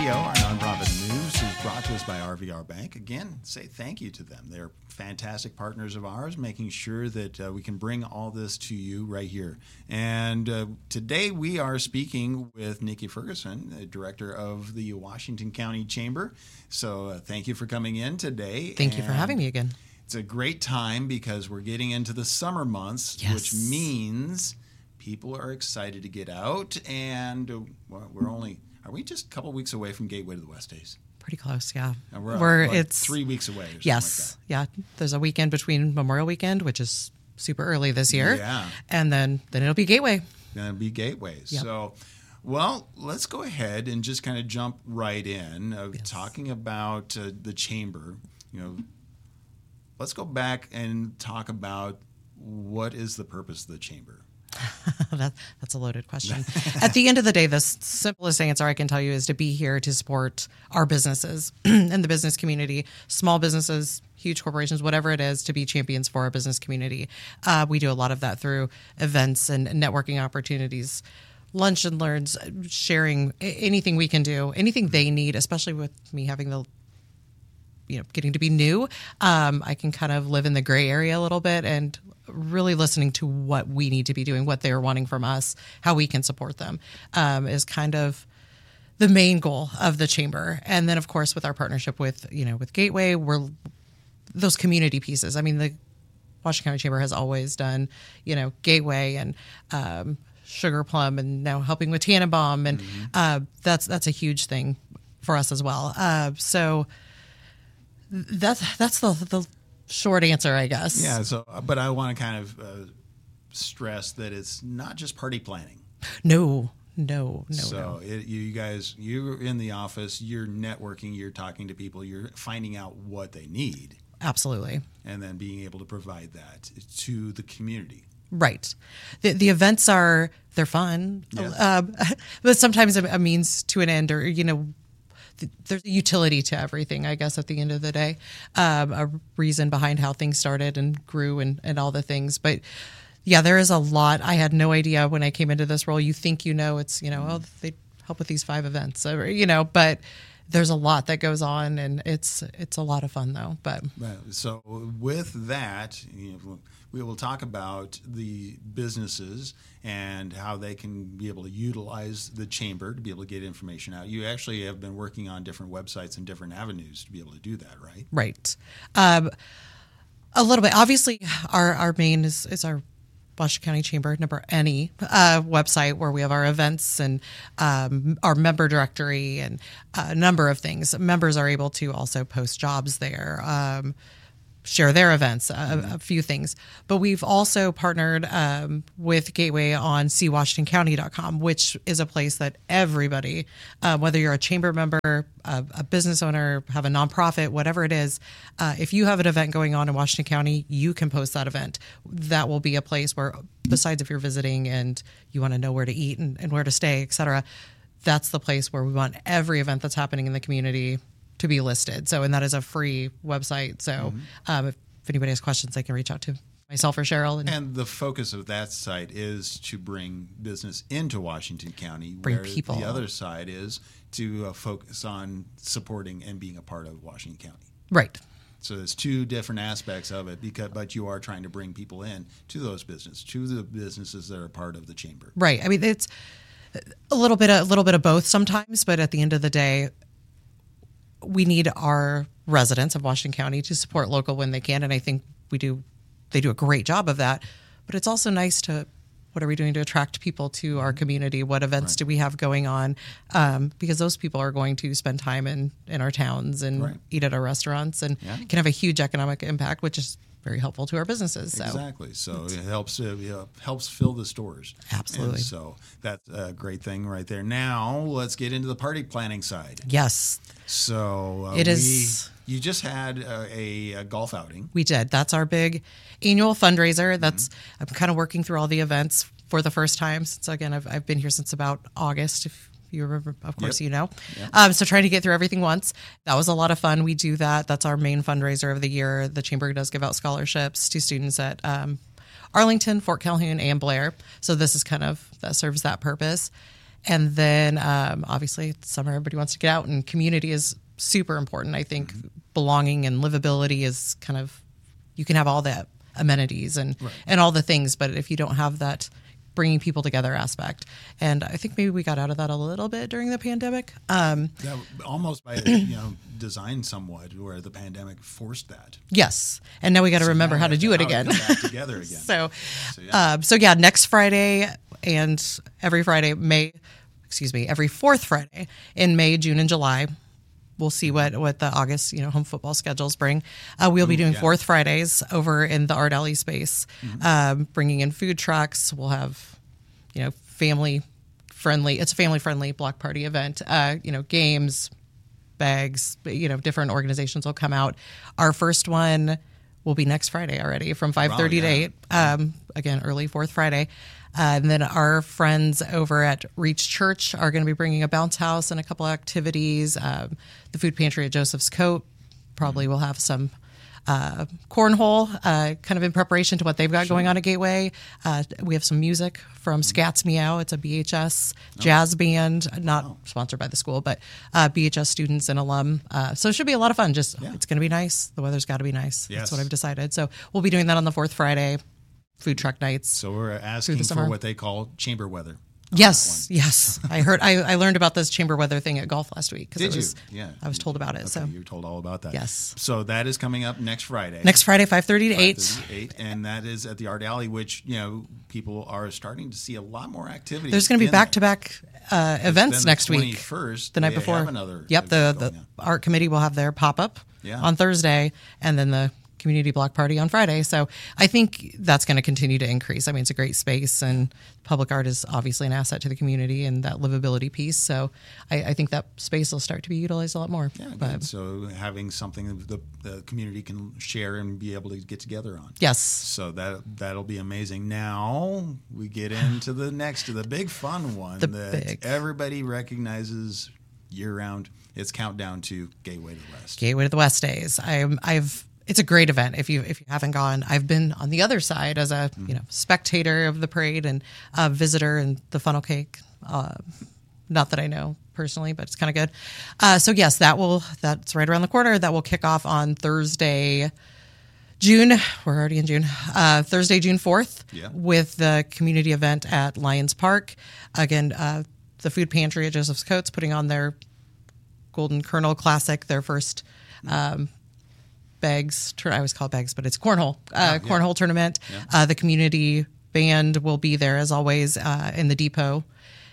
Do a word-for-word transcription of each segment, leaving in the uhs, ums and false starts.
Our nonprofit news is brought to us by R V R Bank. Again, say thank you to them. They're fantastic partners of ours, making sure that uh, we can bring all this to you right here. And uh, today we are speaking with Nikki Ferguson, the director of the Washington County Chamber. So uh, thank you for coming in today. Thank you for having me again. It's a great time because we're getting into the summer months, yes. which means people are excited to get out. And uh, well, we're only... Are we just a couple weeks away from Gateway to the West Days? Pretty close, yeah. And we're we're like it's three weeks away. Or yes, like that. yeah. There's a weekend between Memorial Weekend, which is super early this year. Yeah. And then, then it'll be Gateway. Then it'll be Gateways. Yep. So, well, let's go ahead and just kind of jump right in, uh, Yes. talking about uh, the chamber. You know, let's go back and talk about what is the purpose of the chamber. that, that's a loaded question. At the end of the day, the s- simplest answer I can tell you is to be here to support our businesses and the business community, small businesses, huge corporations, whatever it is, to be champions for our business community. Uh, we do a lot of that through events and networking opportunities, lunch and learns, sharing a- anything we can do, anything they need, especially with me having the you know, getting to be new, um, I can kind of live in the gray area a little bit and really listening to what we need to be doing, what they're wanting from us, how we can support them, um, is kind of the main goal of the chamber. And then, of course, with our partnership with, you know, with Gateway, we're those community pieces. I mean, the Washington County Chamber has always done, you know, Gateway and um, Sugar Plum, and now helping with Tannenbaum, and mm-hmm. uh, that's that's a huge thing for us as well. Uh, so. That's that's the the short answer, I guess. Yeah. So, but I want to kind of uh, stress that it's not just party planning. No, no, no. So, no. It, you guys, you're in the office, you're networking, you're talking to people, you're finding out what they need. Absolutely. And then being able to provide that to the community. Right. The the events are they're fun, Yeah. um, but sometimes a, a means to an end, or you know. There's a utility to everything, I guess, at the end of the day, um, a reason behind how things started and grew and, and all the things. But yeah, there is a lot. I had no idea when I came into this role. You think, you know, it's, you know, oh, they help with these five events, or, you know, but there's a lot that goes on, and it's, it's a lot of fun though. But so with that, you know, we will talk about the businesses and how they can be able to utilize the chamber to be able to get information out. You actually have been working on different websites and different avenues to be able to do that, right? Right. Um, a little bit. Obviously, our, our main is, is our Washington County Chamber number any uh, website, where we have our events and um, our member directory and a number of things. Members are able to also post jobs there, um, share their events, a, Mm-hmm. a few things. But we've also partnered um, with Gateway on see washington county dot com, which is a place that everybody, uh, whether you're a chamber member, a, a business owner, have a nonprofit, whatever it is, uh, if you have an event going on in Washington County, you can post that event. That will be a place where, besides if you're visiting and you want to know where to eat and, and where to stay, et cetera, that's the place where we want every event that's happening in the community to be listed. So, and that is a free website. So, mm-hmm. um, if, if anybody has questions, they can reach out to myself or Cheryl. And, and the focus of that site is to bring business into Washington County. Bring where people. The other side is to uh, focus on supporting and being a part of Washington County. Right. So there's two different aspects of it, because but you are trying to bring people in to those businesses, to the businesses that are part of the chamber. Right. I mean, it's a little bit, a little bit of both sometimes, but at the end of the day, we need our residents of Washington County to support local when they can, and I think we do. They do a great job of that. But it's also nice to, what are we doing to attract people to our community? What events right. do we have going on? Um, because those people are going to spend time in, in our towns and right. eat at our restaurants, and yeah. can have a huge economic impact, which is very helpful to our businesses. So. Exactly. So it helps uh, you know, helps fill the stores. Absolutely. And so that's a great thing right there. Now let's get into the party planning side. Yes. So uh, it is. We, you just had uh, a, a golf outing. We did. That's our big annual fundraiser. That's mm-hmm. I'm kind of working through all the events for the first time since, again, I've I've been here since about August. If you remember, of course, yep. you know. Yep. Um, so trying to get through everything once. That was a lot of fun. We do that. That's our main fundraiser of the year. The Chamber does give out scholarships to students at um, Arlington, Fort Calhoun, and Blair. So this is kind of, that serves that purpose. And then um, obviously it's summer, everybody wants to get out, and community is super important. I think mm-hmm. belonging and livability is kind of, you can have all the amenities and, right. and all the things, but if you don't have that bringing people together aspect. And I think maybe we got out of that a little bit during the pandemic. Um, yeah, almost by, you know, design somewhat, where the pandemic forced that. Yes. And now we got to so remember how to do it again. Back together again. so, so, yeah. Um, so yeah, next Friday and every Friday, May, excuse me, every fourth Friday in May, June, and July. We'll see what, what the August, you know, home football schedules bring. Uh, we'll be doing Ooh, yeah. fourth Fridays over in the Art Alley space, mm-hmm. um, bringing in food trucks. We'll have, you know, family friendly. It's a family friendly block party event. Uh, you know, games, bags. You know, different organizations will come out. Our first one will be next Friday already, from five thirty wow, yeah. to eight. Um, again, early fourth Friday. Uh, and then our friends over at Reach Church are going to be bringing a bounce house and a couple of activities. Um, the food pantry at Joseph's Coat probably will have some uh, cornhole, uh, kind of in preparation to what they've got sure. going on at Gateway. Uh, we have some music from Scats Meow. It's a B H S oh. jazz band, not oh. sponsored by the school, but uh, B H S students and alum. Uh, so it should be a lot of fun. Just yeah. It's going to be nice. The weather's got to be nice. Yes. That's what I've decided. So we'll be doing that on the fourth Friday. Food truck nights. So we're asking for what they call chamber weather. Yes, yes. I heard. I, I learned about this chamber weather thing at golf last week. Did was, you? Yeah. I was told about it. Okay, so you were told all about that. Yes. So that is coming up next Friday. Next Friday, five thirty to eight. eight, and that is at the Art Alley, which you know people are starting to see a lot more activity. There's going to be back to back events next the week. twenty-first, the night before. Have another yep. The the on. art committee will have their pop up yeah. on Thursday, and then the community block party on Friday. So I think that's going to continue to increase. I mean, it's a great space, and public art is obviously an asset to the community and that livability piece. So I, I think that space will start to be utilized a lot more. Yeah, but, good. So having something that the, the community can share and be able to get together on. Yes. So that, that'll be amazing. Now we get into the next, the big fun one the that big. everybody recognizes year round. It's Countdown to Gateway to the West. Gateway to the West Days. I'm, I've, It's a great event. If you if you haven't gone, I've been on the other side as a mm-hmm. you know spectator of the parade and a visitor and the funnel cake. Uh, not that I know personally, but it's kind of good. Uh, so yes, that will that's right around the corner. That will kick off on Thursday, June. We're already in June. Uh, Thursday, June fourth, yeah. with the community event at Lions Park. Again, uh, the food pantry at Joseph's Coats putting on their Golden Kernel Classic, their first. Um, Bags, I always call it bags, but it's cornhole, uh, oh, cornhole yeah. tournament. Yeah. Uh, the community band will be there as always uh, in the depot,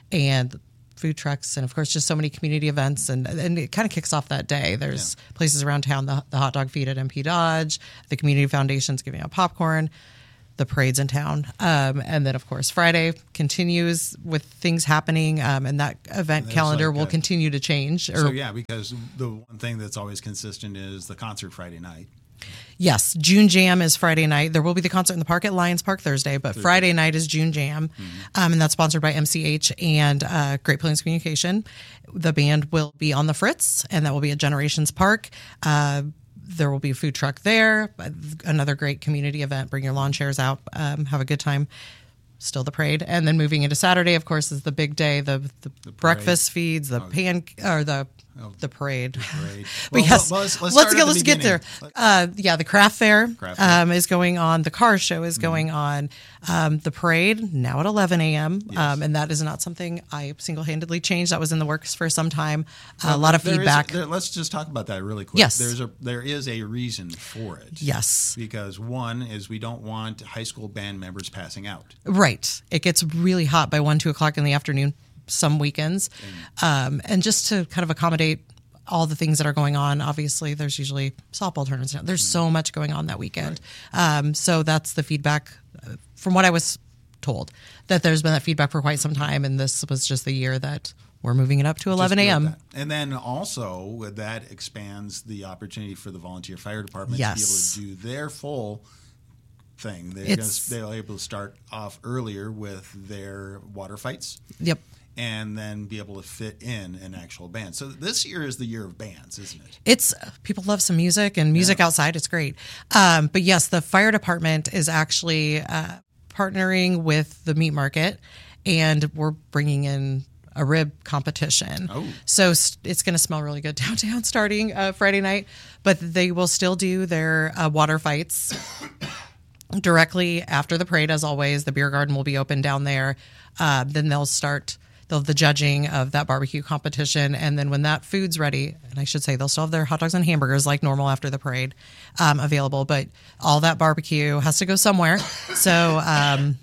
and food trucks, and of course, just so many community events, and and it kind of kicks off that day. There's yeah. places around town, the, the hot dog feed at M P Dodge, the community foundation's giving out popcorn, the parades in town, um, and then of course Friday continues with things happening, um, and that event and calendar like will a, continue to change. Or, so yeah, because the one thing that's always consistent is the concert Friday night. Yes, June Jam is Friday night. There will be the concert in the park at Lions Park Thursday, but Thursday. Friday night is June Jam, mm-hmm. um, and that's sponsored by M C H and uh, Great Plains Communication. The band will be on the Fritz, and that will be at Generations Park. Uh, There will be a food truck there, another great community event. Bring your lawn chairs out, um, have a good time. Still the parade. And then moving into Saturday, of course, is the big day, the, the, the breakfast feeds, the oh. pan, or the oh, the parade. The parade. But well, yes, well, let's, let's, let's, get, let's get there. Uh, yeah, the craft fair, craft fair. Um, is going on. The car show is mm-hmm. going on. Um, the parade, now at eleven a.m., yes. um, and that is not something I single-handedly changed. That was in the works for some time. Uh, well, a lot of feedback. Is, there, let's just talk about that really quick. Yes. There's a, there is a reason for it. Yes. Because one is we don't want high school band members passing out. Right. It gets really hot by one, two o'clock in the afternoon some weekends. And, um, and just to kind of accommodate all the things that are going on. Obviously, there's usually softball tournaments. There's so much going on that weekend. Right. Um, so that's the feedback from what I was told, that there's been that feedback for quite some time. And this was just the year that we're moving it up to eleven a.m. And then also that expands the opportunity for the volunteer fire department yes. to be able to do their full thing. They're, gonna, they're able to start off earlier with their water fights. Yep. And then be able to fit in an actual band. So this year is the year of bands, isn't it? It's people love some music and music yeah. outside. It's great. Um, but yes, the fire department is actually uh, partnering with the meat market, and we're bringing in a rib competition. Oh. So st- it's going to smell really good downtown starting uh, Friday night. But they will still do their uh, water fights directly after the parade, as always. The beer garden will be open down there. Uh, then they'll start they'll have the judging of that barbecue competition. And then when that food's ready, and I should say they'll still have their hot dogs and hamburgers like normal after the parade um, available. But all that barbecue has to go somewhere. So um,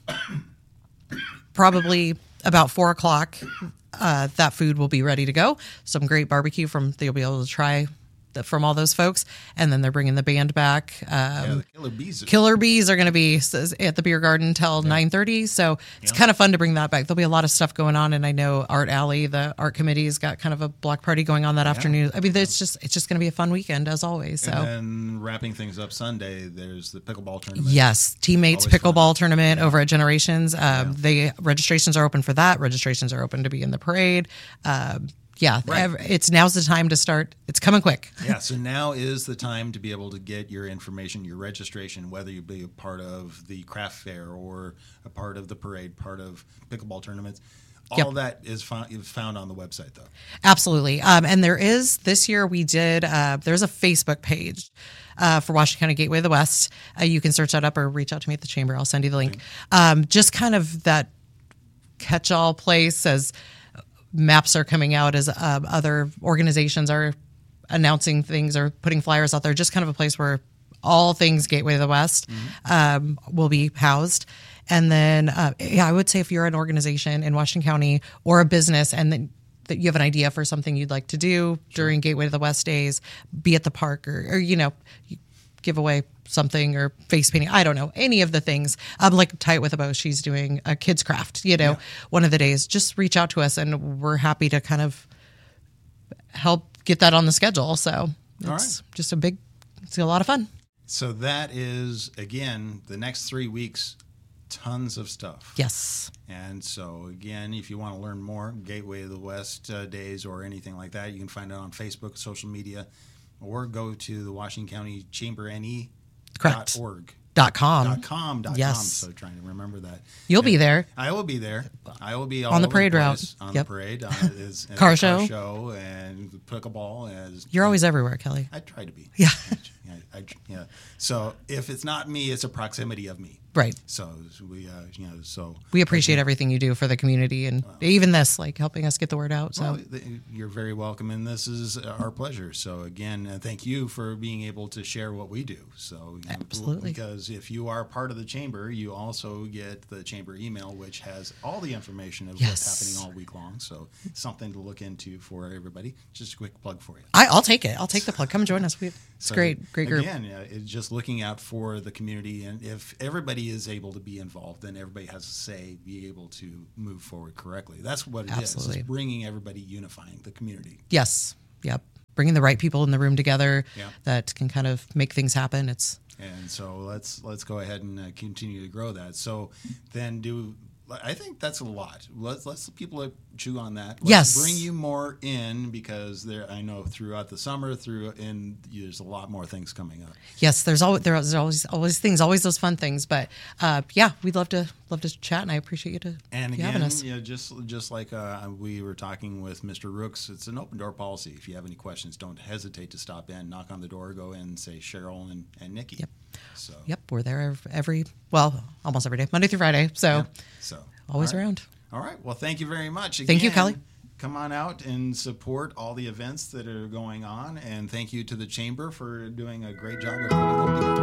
probably about four o'clock, uh, that food will be ready to go. Some great barbecue from you'll be able to try the, from all those folks, and then they're bringing the band back. Um, yeah, the Killer Bees. Are- Killer Bees are going to be at the beer garden till yeah. nine thirty, so it's yeah. kind of fun to bring that back. There'll be a lot of stuff going on, and I know Art Alley, the art committee's got kind of a block party going on that yeah. afternoon. I mean, it's just it's just going to be a fun weekend as always. So, and then wrapping things up Sunday, there's the pickleball tournament. Yes, Teammates Always Pickleball fun. Tournament yeah. over at Generations. Um, yeah. The registrations are open for that. Registrations are open to be in the parade. Um, Yeah, right. It's now's the time to start. It's coming quick. Yeah, so now is the time to be able to get your information, your registration, whether you be a part of the craft fair or a part of the parade, part of pickleball tournaments. All yep. that is found, is found on the website, though. Absolutely. Um, and there is, this year we did, uh, there's a Facebook page uh, for Washington County Gateway of the West. Uh, you can search that up or reach out to me at the chamber. I'll send you the link. Okay. Um, just kind of that catch-all place as maps are coming out, as uh, other organizations are announcing things or putting flyers out there. Just kind of a place where all things Gateway of the West mm-hmm. um, will be housed. And then, uh, yeah, I would say if you're an organization in Washington County or a business and then that you have an idea for something you'd like to do sure. during Gateway of the West days, be at the park or, or you know, give away something or face painting. I don't know, any of the things. Um, like Tie It With a Bow, she's doing a kids craft, you know, yeah. one of the days. Just reach out to us and we're happy to kind of help get that on the schedule. So it's right. just a big, it's a lot of fun. So that is, again, the next three weeks, tons of stuff. Yes. And so, again, if you want to learn more, Gateway of the West uh, days or anything like that, you can find it on Facebook, social media, or go to the Washington County Chamber N E dot org. Dot com. Dot com. Dot yes. com. So trying to remember that. You'll and be there. I will be there. I will be all on the parade the route. On yep. the parade. Uh, is, car car show. show and pickleball. As You're always everywhere, Kelly. I try to be. Yeah. I, I, yeah. So if it's not me, it's a proximity of me. Right. So we, uh, you know, so we appreciate everything you do for the community and well, even this, like helping us get the word out. So well, you're very welcome, and this is our pleasure. So again, uh, thank you for being able to share what we do. So you know, absolutely, because if you are part of the chamber, you also get the chamber email, which has all the information of yes. what's happening all week long. So something to look into for everybody. Just a quick plug for you. I, I'll take it. I'll take the plug. Come join us. We, it's so great, great group. Again, uh, it's just looking out for the community, and if everybody is able to be involved, then everybody has a say, be able to move forward correctly. That's what it absolutely. is. It's bringing everybody, unifying the community. Yes. Yep. Bringing the right people in the room together yeah. that can kind of make things happen. It's and so let's let's go ahead and uh, continue to grow that. So then do. I think that's a lot. Let's let's people chew on that. Let's yes. bring you more in because there. I know throughout the summer, through and there's a lot more things coming up. Yes, there's always there's always always things, always those fun things. But uh, yeah, we'd love to love to chat, and I appreciate you to and you again, having us. Yeah, just just like uh, we were talking with Mister Rooks, it's an open door policy. If you have any questions, don't hesitate to stop in, knock on the door, go in, and say Cheryl and, and Nikki. Yep. So yep, we're there every well, almost every day, Monday through Friday. So yeah. so always all right. around. All right. Well, thank you very much. Again, thank you, Kelly. Come on out and support all the events that are going on, and thank you to the chamber for doing a great job of putting them together.